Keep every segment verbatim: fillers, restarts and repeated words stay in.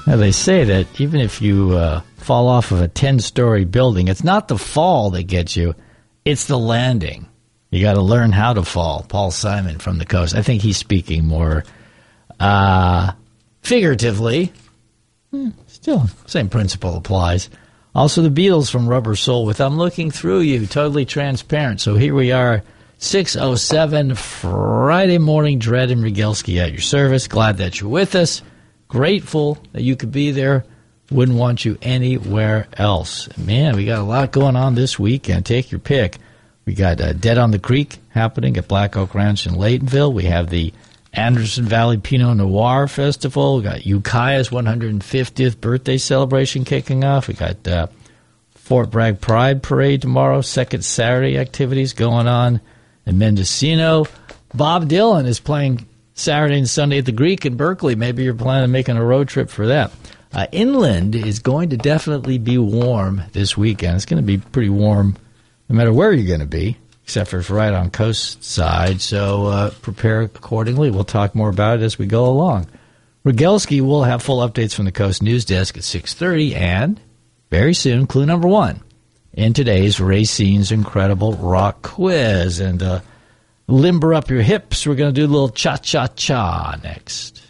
Now, they say that even if you uh, fall off of a ten-story building, it's not the fall that gets you, it's the landing. You got to learn how to fall. Paul Simon from the coast. I think he's speaking more uh, figuratively. Hmm, still, same principle applies. Also, the Beatles from Rubber Soul with I'm Looking Through You, totally transparent. So here we are, six oh seven, Friday morning, Dredd and Rigelski at your service. Glad that you're with us. Grateful that you could be there. Wouldn't want you anywhere else. Man, we got a lot going on this weekend. Take your pick. We got uh, Dead on the Creek happening at Black Oak Ranch in Laytonville. We have the Anderson Valley Pinot Noir Festival. We got Ukiah's one hundred fiftieth birthday celebration kicking off. We got uh, Fort Bragg Pride Parade tomorrow. Second Saturday activities going on in Mendocino. Bob Dylan is playing Saturday and Sunday at the Greek in Berkeley. Maybe you're planning on making a road trip for that. Uh, inland is going to definitely be warm this weekend. It's going to be pretty warm no matter where you're going to be, except for it's right on coast side. So uh, prepare accordingly. We'll talk more about it as we go along. Rigelski will have full updates from the Coast News Desk at six thirty, and very soon, clue number one in today's Racine's Incredible Rock Quiz. And uh, limber up your hips. We're going to do a little cha-cha-cha next.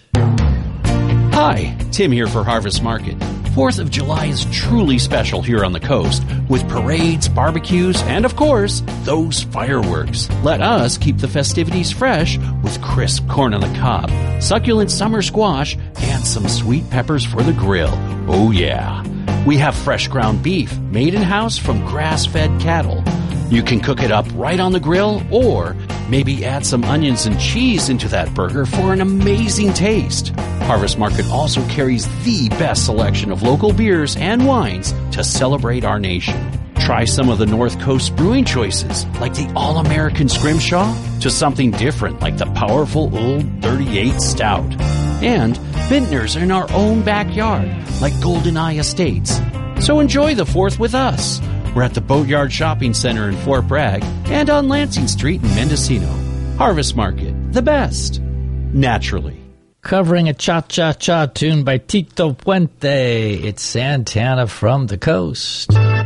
Hi, Tim here for Harvest Market. fourth of July is truly special here on the coast with parades, barbecues, and of course, those fireworks. Let us keep the festivities fresh with crisp corn on the cob, succulent summer squash, and some sweet peppers for the grill. Oh yeah. We have fresh ground beef made in-house from grass-fed cattle. You can cook it up right on the grill or maybe add some onions and cheese into that burger for an amazing taste. Harvest Market also carries the best selection of local beers and wines to celebrate our nation. Try some of the North Coast brewing choices, like the All-American Scrimshaw, to something different like the powerful Old thirty-eight Stout. And vintners in our own backyard, like GoldenEye Estates. So enjoy the fourth with us. We're at the Boatyard Shopping Center in Fort Bragg and on Lansing Street in Mendocino. Harvest Market, the best. Naturally. Covering a cha-cha-cha tune by Tito Puente, it's Santana from the Coast.